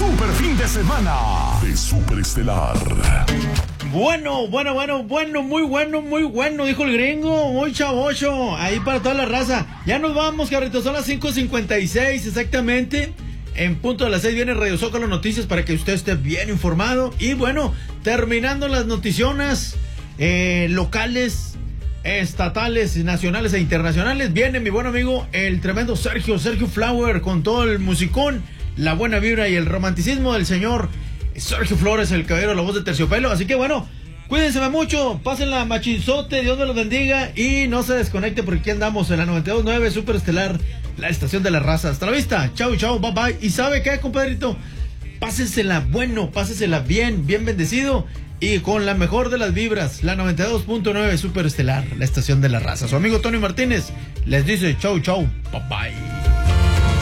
super fin de semana de Superestelar. Bueno, muy bueno, dijo el gringo, muy chavocho, ahí para toda la raza. Ya nos vamos, Carlitos, son las 5:56 exactamente. En punto de las 6 viene Radio Zócalo Noticias para que usted esté bien informado. Y bueno, terminando las noticiones locales, estatales, nacionales e internacionales, viene mi buen amigo el tremendo Sergio Flower con todo el musicón, la buena vibra y el romanticismo del señor Sergio Flores, el caballero, la voz de Terciopelo. Así que bueno, cuídense mucho, pásenla machinzote, Dios me los bendiga y no se desconecte porque aquí andamos en la 92.9 Superestelar, la estación de la raza. Hasta la vista, chau, bye bye. Y ¿sabe qué, compadrito? Pásesela bueno, pásesela bien bendecido y con la mejor de las vibras, la 92.9 Superestelar, la estación de la raza. Su amigo Tony Martínez les dice chau, bye bye.